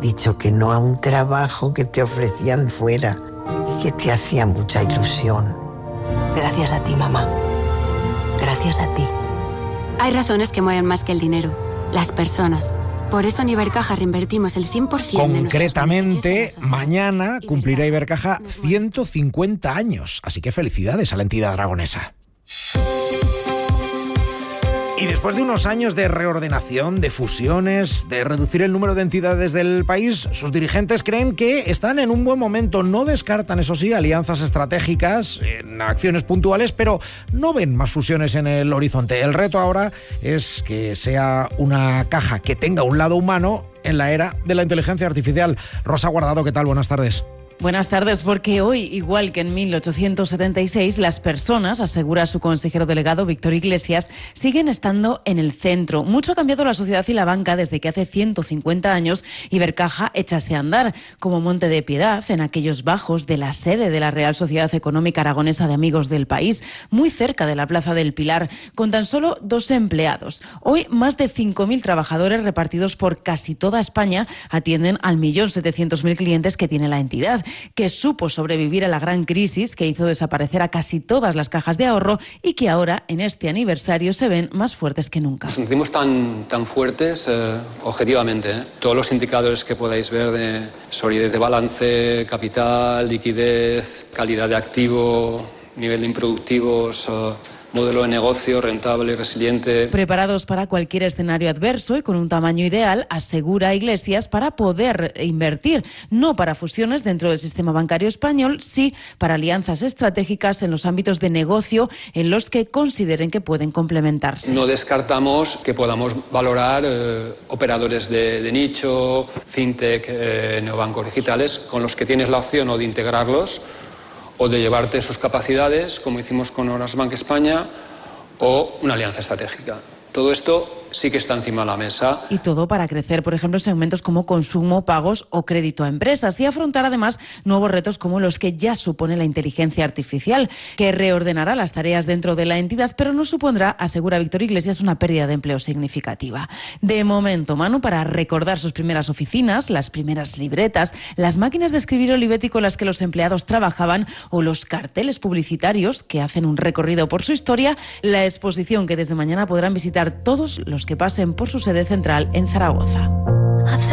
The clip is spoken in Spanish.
dicho que no a un trabajo que te ofrecían fuera, que te hacía mucha ilusión. Gracias a ti, mamá. Gracias a ti. Hay razones que mueven más que el dinero. Las personas. Por eso en Ibercaja reinvertimos el 100% de Concretamente, mañana cumplirá Ibercaja 150 años. Así que felicidades a la entidad aragonesa. Y después de unos años de reordenación, de fusiones, de reducir el número de entidades del país, sus dirigentes creen que están en un buen momento. No descartan, eso sí, alianzas estratégicas en acciones puntuales, pero no ven más fusiones en el horizonte. El reto ahora es que sea una caja que tenga un lado humano en la era de la inteligencia artificial. Rosa Guardado, ¿qué tal? Buenas tardes. Buenas tardes, porque hoy, igual que en 1876, las personas, asegura su consejero delegado Víctor Iglesias, siguen estando en el centro. Mucho ha cambiado la sociedad y la banca desde que hace 150 años Ibercaja echase a andar, como Monte de Piedad, en aquellos bajos de la sede de la Real Sociedad Económica Aragonesa de Amigos del País, muy cerca de la Plaza del Pilar, con tan solo 2 empleados. Hoy, más de 5.000 trabajadores repartidos por casi toda España atienden al 1.700.000 clientes que tiene la entidad, que supo sobrevivir a la gran crisis que hizo desaparecer a casi todas las cajas de ahorro y que ahora, en este aniversario, se ven más fuertes que nunca. Nos sentimos tan fuertes objetivamente. Todos los indicadores que podáis ver de solidez de balance, capital, liquidez, calidad de activo, nivel de improductivos, modelo de negocio rentable y resiliente. Preparados para cualquier escenario adverso y con un tamaño ideal, asegura Iglesias, para poder invertir, no para fusiones dentro del sistema bancario español, sí para alianzas estratégicas en los ámbitos de negocio en los que consideren que pueden complementarse. No descartamos que podamos valorar operadores de nicho, fintech, neobancos digitales, con los que tienes la opción o de integrarlos o de llevarte sus capacidades, como hicimos con Orange Bank España, o una alianza estratégica. Todo esto sí que está encima de la mesa. Y todo para crecer, por ejemplo, en segmentos como consumo, pagos o crédito a empresas, y afrontar además nuevos retos como los que ya supone la inteligencia artificial, que reordenará las tareas dentro de la entidad, pero no supondrá, asegura Víctor Iglesias, una pérdida de empleo significativa. De momento, Manu, para recordar sus primeras oficinas, las primeras libretas, las máquinas de escribir Olivetti con las que los empleados trabajaban o los carteles publicitarios que hacen un recorrido por su historia, la exposición que desde mañana podrán visitar todos los que pasen por su sede central en Zaragoza.